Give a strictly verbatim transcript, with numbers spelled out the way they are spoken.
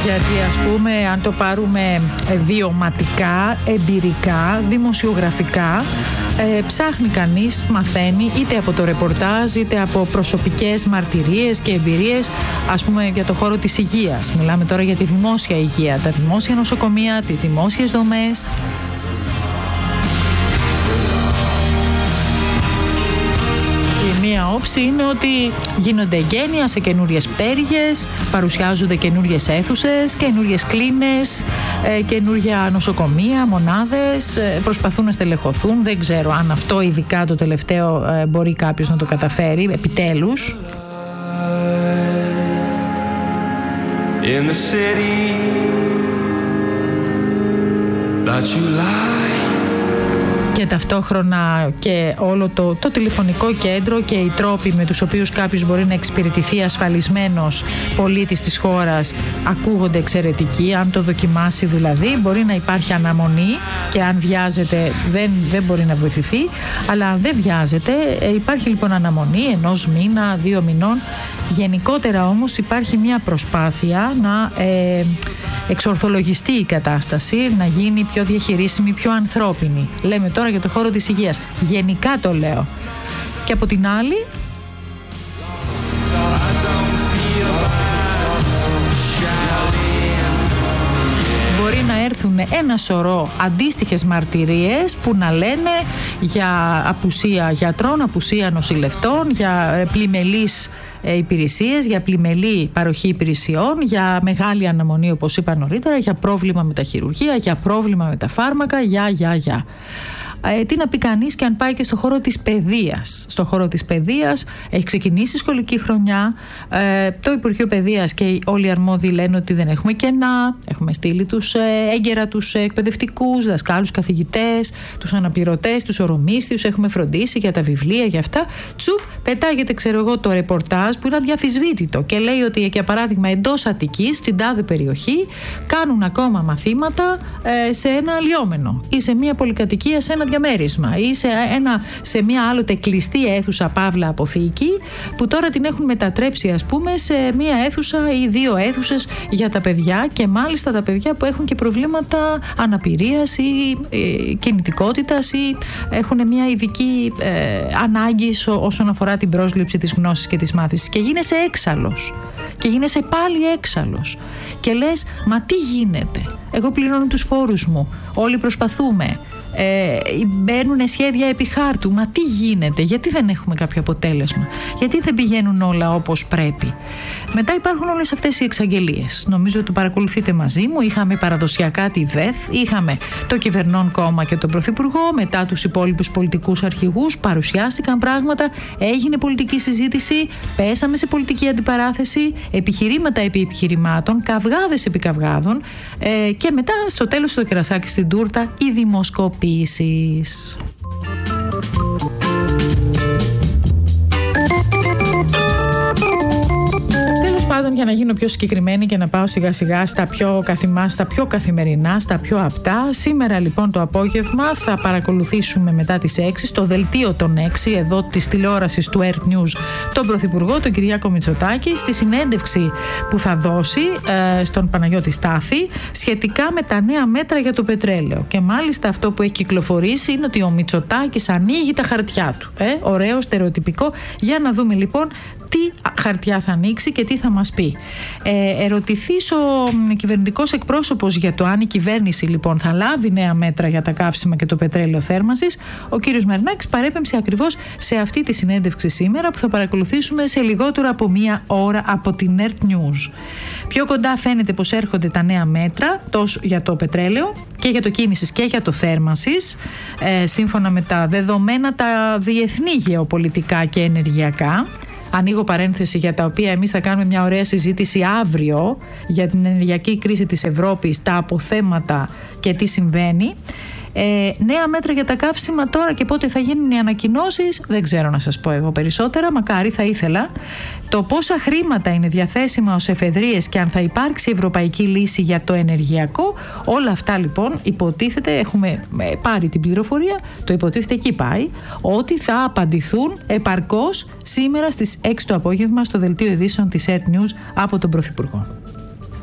Γιατί ας πούμε, αν το πάρουμε βιωματικά, εμπειρικά, δημοσιογραφικά, ε, ψάχνει κανείς, μαθαίνει είτε από το ρεπορτάζ είτε από προσωπικές μαρτυρίες και εμπειρίες, ας πούμε για το χώρο της υγείας. Μιλάμε τώρα για τη δημόσια υγεία, τα δημόσια νοσοκομεία, τις δημόσιες δομές. Η μία όψη είναι ότι γίνονται εγγένεια σε καινούριες πτέρυγες, παρουσιάζονται καινούριες αίθουσες, καινούριες κλίνες, ε, καινούρια νοσοκομεία, μονάδες, ε, προσπαθούν να στελεχωθούν. Δεν ξέρω αν αυτό ειδικά το τελευταίο ε, μπορεί κάποιος να το καταφέρει επιτέλους. In the city that you lie. Και ταυτόχρονα και όλο το, το τηλεφωνικό κέντρο και οι τρόποι με τους οποίους κάποιος μπορεί να εξυπηρετηθεί ασφαλισμένος πολίτης της χώρας ακούγονται εξαιρετικοί. Αν το δοκιμάσει δηλαδή, μπορεί να υπάρχει αναμονή και αν βιάζεται δεν, δεν μπορεί να βοηθηθεί, αλλά αν δεν βιάζεται υπάρχει λοιπόν αναμονή ενός μήνα, δύο μηνών. Γενικότερα όμως υπάρχει μια προσπάθεια να ε, εξορθολογιστεί η κατάσταση, να γίνει πιο διαχειρίσιμη, πιο ανθρώπινη. Λέμε τώρα για το χώρο της υγείας. Γενικά το λέω. Και από την άλλη, μπορεί να έρθουν ένα σωρό αντίστοιχες μαρτυρίες που να λένε για απουσία γιατρών, απουσία νοσηλευτών, για πλημελείς υπηρεσίες, για πλημελή παροχή υπηρεσιών, για μεγάλη αναμονή όπως είπα νωρίτερα, για πρόβλημα με τα χειρουργεία, για πρόβλημα με τα φάρμακα, για, για, για. Ε, τι να πει κανείς και αν πάει και στο χώρο της παιδείας. Στο χώρο της παιδείας έχει ξεκινήσει η σχολική χρονιά. Ε, το Υπουργείο Παιδείας και όλοι οι αρμόδιοι λένε ότι δεν έχουμε κενά. Έχουμε στείλει τους ε, έγκαιρα τους εκπαιδευτικούς, δασκάλους, καθηγητές, τους αναπληρωτές, τους ορομίσθιους. Έχουμε φροντίσει για τα βιβλία, για αυτά. Τσουπ, πετάγεται, ξέρω εγώ, το ρεπορτάζ που είναι αδιαφυσβήτητο και λέει ότι, για παράδειγμα, εντός Αττικής, στην τάδε περιοχή, κάνουν ακόμα μαθήματα ε, σε ένα αλλιόμενο ή σε μια πολυκατοικία, σε ένα διαμέρισμα ή σε, ένα, σε μια άλλοτε κλειστή αίθουσα παύλα αποθήκη που τώρα την έχουν μετατρέψει ας πούμε σε μια αίθουσα ή δύο αίθουσες για τα παιδιά και μάλιστα τα παιδιά που έχουν και προβλήματα αναπηρίας ή ε, κινητικότητας ή έχουν μια ειδική ε, ανάγκη όσον αφορά την πρόσληψη της γνώσης και της μάθησης και γίνεσαι έξαλλος και γίνεσαι πάλι έξαλλος και λες μα τι γίνεται, εγώ πληρώνω τους φόρους μου, όλοι προσπαθούμε. Ε, μπαίνουν σχέδια επί χάρτου. Μα τι γίνεται, γιατί δεν έχουμε κάποιο αποτέλεσμα, γιατί δεν πηγαίνουν όλα όπως πρέπει. Μετά υπάρχουν όλες αυτές οι εξαγγελίες. Νομίζω ότι το παρακολουθείτε μαζί μου. Είχαμε παραδοσιακά τη ΔΕΘ, είχαμε το κυβερνών κόμμα και τον Πρωθυπουργό, μετά τους υπόλοιπους πολιτικούς αρχηγούς, παρουσιάστηκαν πράγματα, έγινε πολιτική συζήτηση, πέσαμε σε πολιτική αντιπαράθεση, επιχειρήματα επί επιχειρημάτων, καυγάδες επί καυγάδων ε, και μετά στο τέλος το κερασάκι στην τούρτα, η δημοσκόπηση. Τέλος πάντων, για να γίνω πιο συγκεκριμένη και να πάω σιγά σιγά στα πιο καθημά, στα πιο καθημερινά, στα πιο απτά. Σήμερα λοιπόν το απόγευμα θα παρακολουθήσουμε μετά τις έξι στο δελτίο των έξι εδώ της τηλεόρασης του Earth News τον Πρωθυπουργό, τον Κυριάκο Μητσοτάκη, στη συνέντευξη που θα δώσει ε, στον Παναγιώτη Στάθη σχετικά με τα νέα μέτρα για το πετρέλαιο. Και μάλιστα αυτό που έχει κυκλοφορήσει είναι ότι ο Μητσοτάκης ανοίγει τα χαρτιά του. Ε, ωραίο, στερεοτυπικό. Για να δούμε λοιπόν τι χαρτιά θα ανοίξει και τι θα μας πει. Ε, ερωτηθείς ο κυβερνητικός εκπρόσωπος για το αν η κυβέρνηση λοιπόν θα λάβει νέα μέτρα για τα καύσιμα και το πετρέλαιο θέρμανσης, ο κύριος Μαρινάκης παρέπεμψε ακριβώς σε αυτή τη συνέντευξη σήμερα που θα παρακολουθήσουμε σε λιγότερο από μία ώρα από την Earth News. Πιο κοντά φαίνεται πως έρχονται τα νέα μέτρα τόσο για το πετρέλαιο και για το κίνησης και για το θέρμανσης, ε, σύμφωνα με τα δεδομένα τα διεθνή γεωπολιτικά και ενεργειακά. Ανοίγω παρένθεση για τα οποία εμείς θα κάνουμε μια ωραία συζήτηση αύριο για την ενεργειακή κρίση της Ευρώπης, τα αποθέματα και τι συμβαίνει. Ε, νέα μέτρα για τα καύσιμα τώρα και πότε θα γίνουν οι ανακοινώσεις, δεν ξέρω να σας πω εγώ περισσότερα, μακάρι θα ήθελα. Το πόσα χρήματα είναι διαθέσιμα ως εφεδρείες και αν θα υπάρξει ευρωπαϊκή λύση για το ενεργειακό, όλα αυτά λοιπόν υποτίθεται, έχουμε πάρει την πληροφορία, το υποτίθεται εκεί πάει, ότι θα απαντηθούν επαρκώς σήμερα στις έξι το απόγευμα στο δελτίο ειδήσεων της Earth News από τον Πρωθυπουργό.